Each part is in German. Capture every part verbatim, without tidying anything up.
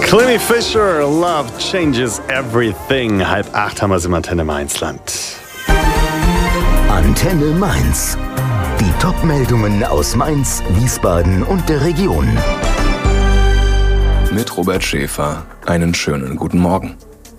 Clemmy Fisher, Love Changes Everything. Halb acht haben wir es im Antenne Mainzland. Antenne Mainz. Die Top-Meldungen aus Mainz, Wiesbaden und der Region. Mit Robert Schäfer. Einen schönen guten Morgen.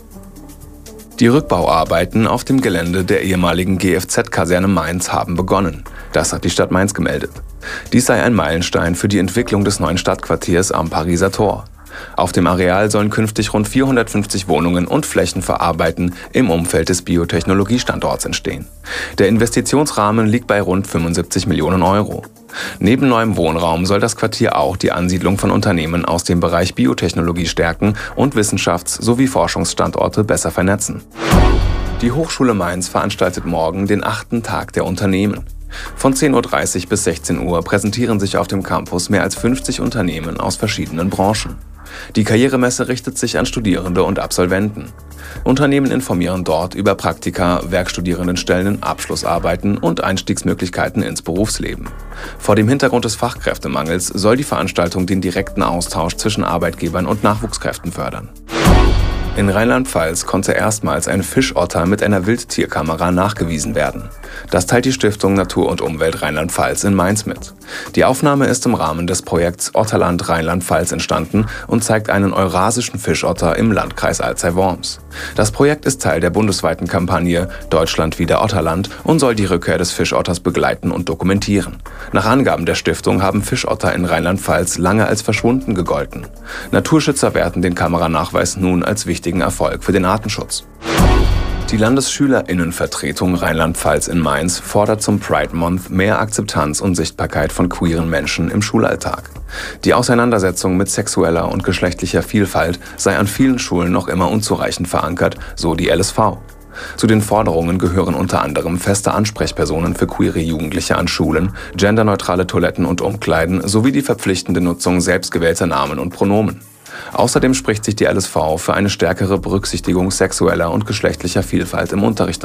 Die Rückbauarbeiten auf dem Gelände der ehemaligen G F Z-Kaserne Mainz haben begonnen. Das hat die Stadt Mainz gemeldet. Dies sei ein Meilenstein für die Entwicklung des neuen Stadtquartiers am Pariser Tor. Auf dem Areal sollen künftig rund vierhundertfünfzig Wohnungen und Flächen für Arbeiten im Umfeld des Biotechnologiestandorts entstehen. Der Investitionsrahmen liegt bei rund fünfundsiebzig Millionen Euro. Neben neuem Wohnraum soll das Quartier auch die Ansiedlung von Unternehmen aus dem Bereich Biotechnologie stärken und Wissenschafts- sowie Forschungsstandorte besser vernetzen. Die Hochschule Mainz veranstaltet morgen den achten Tag der Unternehmen. Von zehn Uhr dreißig bis sechzehn Uhr präsentieren sich auf dem Campus mehr als fünfzig Unternehmen aus verschiedenen Branchen. Die Karrieremesse richtet sich an Studierende und Absolventen. Unternehmen informieren dort über Praktika, Werkstudierendenstellen, Abschlussarbeiten und Einstiegsmöglichkeiten ins Berufsleben. Vor dem Hintergrund des Fachkräftemangels soll die Veranstaltung den direkten Austausch zwischen Arbeitgebern und Nachwuchskräften fördern. In Rheinland-Pfalz konnte erstmals ein Fischotter mit einer Wildtierkamera nachgewiesen werden. Das teilt die Stiftung Natur und Umwelt Rheinland-Pfalz in Mainz mit. Die Aufnahme ist im Rahmen des Projekts Otterland Rheinland-Pfalz entstanden und zeigt einen eurasischen Fischotter im Landkreis Alzey-Worms. Das Projekt ist Teil der bundesweiten Kampagne Deutschland wieder Otterland und soll die Rückkehr des Fischotters begleiten und dokumentieren. Nach Angaben der Stiftung haben Fischotter in Rheinland-Pfalz lange als verschwunden gegolten. Naturschützer werten den Kameranachweis nun als wichtigen Erfolg für den Artenschutz. Die Landesschülerinnenvertretung Rheinland-Pfalz in Mainz fordert zum Pride Month mehr Akzeptanz und Sichtbarkeit von queeren Menschen im Schulalltag. Die Auseinandersetzung mit sexueller und geschlechtlicher Vielfalt sei an vielen Schulen noch immer unzureichend verankert, so die L S V. Zu den Forderungen gehören unter anderem feste Ansprechpersonen für queere Jugendliche an Schulen, genderneutrale Toiletten und Umkleiden sowie die verpflichtende Nutzung selbstgewählter Namen und Pronomen. Außerdem spricht sich die L S V für eine stärkere Berücksichtigung sexueller und geschlechtlicher Vielfalt im Unterricht